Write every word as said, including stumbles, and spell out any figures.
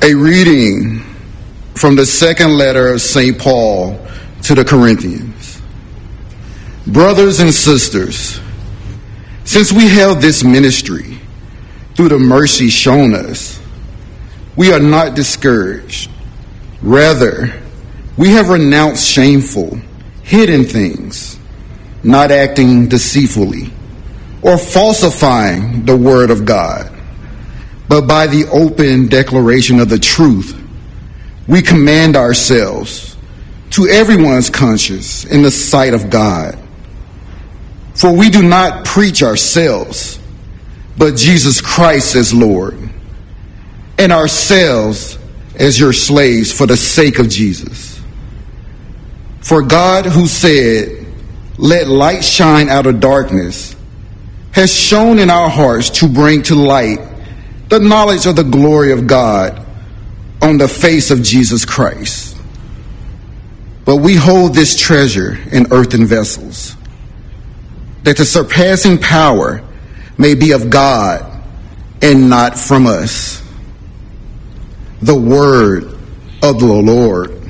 A reading from the second letter of Saint Paul to the Corinthians. Brothers and sisters, since we held this ministry through the mercy shown us, we are not discouraged. Rather, we have renounced shameful, hidden things, not acting deceitfully or falsifying the word of God, but by the open declaration of the truth, we command ourselves to everyone's conscience in the sight of God. For we do not preach ourselves, but Jesus Christ as Lord, and ourselves as your slaves for the sake of Jesus. For God, who said, "Let light shine out of darkness," has shone in our hearts to bring to light the knowledge of the glory of God on the face of Jesus Christ. But we hold this treasure in earthen vessels, that the surpassing power may be of God and not from us. The word of the Lord.